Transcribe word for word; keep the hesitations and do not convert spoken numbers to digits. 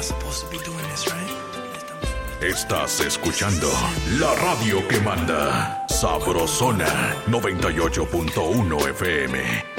Estás escuchando la radio que manda. Sabrosona noventa y ocho punto uno F M.